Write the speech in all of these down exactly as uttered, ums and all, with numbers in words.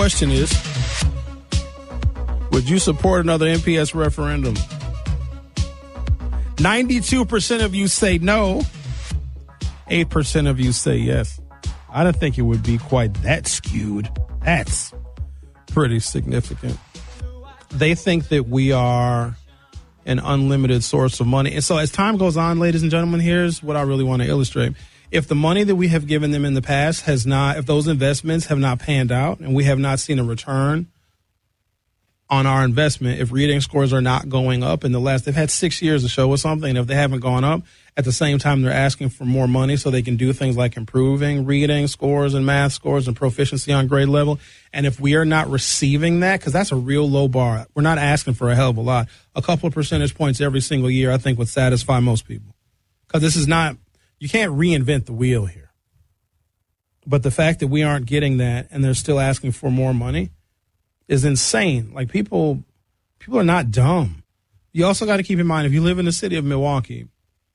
question is, would you support another M P S referendum? ninety-two percent of you say no. eight percent of you say yes. I don't think it would be quite that skewed. That's pretty significant. They think that we are an unlimited source of money. And so as time goes on, ladies and gentlemen, here's what I really want to illustrate. If the money that we have given them in the past has not, if those investments have not panned out and we have not seen a return on our investment, if reading scores are not going up in the last, they've had six years to show us something. If they haven't gone up, at the same time, they're asking for more money so they can do things like improving reading scores and math scores and proficiency on grade level. And if we are not receiving that, because that's a real low bar, we're not asking for a hell of a lot. A couple of percentage points every single year, I think, would satisfy most people. Because this is not, you can't reinvent the wheel here. But the fact that we aren't getting that and they're still asking for more money is insane. Like, people, people are not dumb. You also got to keep in mind, if you live in the city of Milwaukee,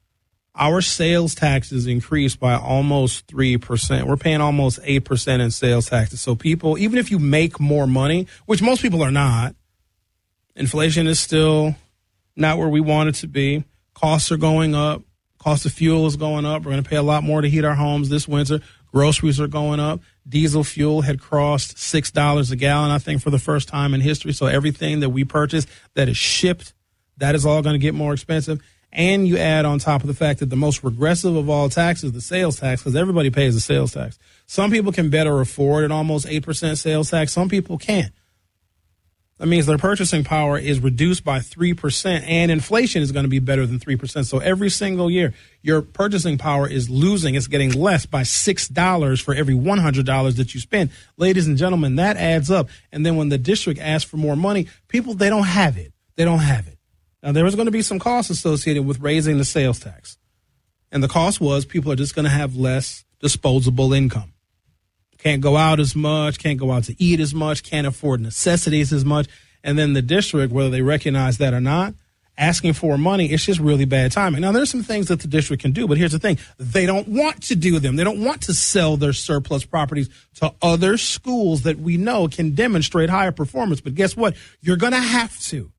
our sales taxes increased by almost three percent. We're paying almost eight percent in sales taxes. So people, even if you make more money, which most people are not, inflation is still not where we want it to be. Costs are going up. Cost of fuel is going up. We're going to pay a lot more to heat our homes this winter. Groceries are going up. Diesel fuel had crossed six dollars a gallon, I think, for the first time in history. So everything that we purchase that is shipped, that is all going to get more expensive. And you add on top of the fact that the most regressive of all taxes, the sales tax, because everybody pays the sales tax. Some people can better afford an almost eight percent sales tax. Some people can't. That means their purchasing power is reduced by three percent, and inflation is going to be better than three percent. So every single year, your purchasing power is losing. It's getting less by six dollars for every one hundred dollars that you spend. Ladies and gentlemen, that adds up. And then when the district asks for more money, people, they don't have it. They don't have it. Now, there was going to be some costs associated with raising the sales tax. And the cost was people are just going to have less disposable income. Can't go out as much, can't go out to eat as much, can't afford necessities as much. And then the district, whether they recognize that or not, asking for money, it's just really bad timing. Now, there's some things that the district can do, but here's the thing. They don't want to do them. They don't want to sell their surplus properties to other schools that we know can demonstrate higher performance. But guess what? You're going to have to.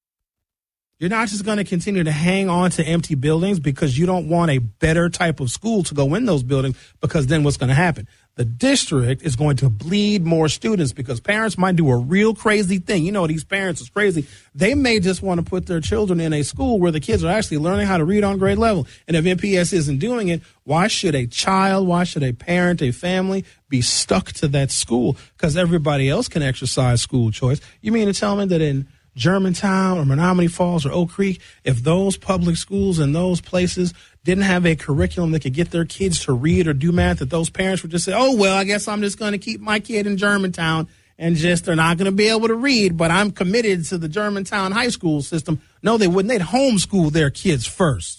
You're not just going to continue to hang on to empty buildings because you don't want a better type of school to go in those buildings, because then what's going to happen? The district is going to bleed more students because parents might do a real crazy thing. You know, these parents is crazy. They may just want to put their children in a school where the kids are actually learning how to read on grade level. And if M P S isn't doing it, why should a child, why should a parent, a family be stuck to that school? Because everybody else can exercise school choice. You mean to tell me that in Germantown or Menominee Falls or Oak Creek, if those public schools in those places didn't have a curriculum that could get their kids to read or do math, that those parents would just say, oh, well, I guess I'm just going to keep my kid in Germantown and just, they're not going to be able to read, but I'm committed to the Germantown high school system. No, they wouldn't. They'd homeschool their kids first.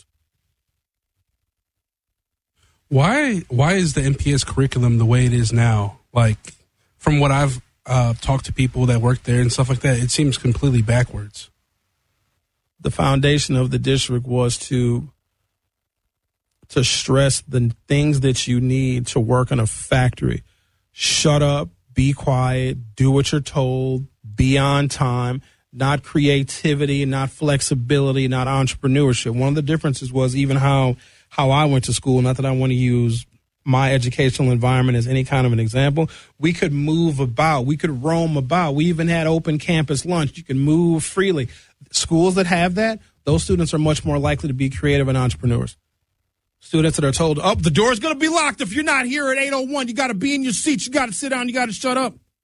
Why, why is the M P S curriculum the way it is now? Like, from what I've Uh, talk to people that work there and stuff like that, it seems completely backwards. The foundation of the district was to to stress the things that you need to work in a factory. Shut up, be quiet, do what you're told, be on time, not creativity, not flexibility, not entrepreneurship. One of the differences was even how, how I went to school, not that I want to use my educational environment as any kind of an example. We could move about. We could roam about. We even had open campus lunch. You can move freely. Schools that have that, those students are much more likely to be creative and entrepreneurs. Students that are told, oh, the door's going to be locked if you're not here at eight oh one. You got to be in your seat. You got to sit down. You got to shut up.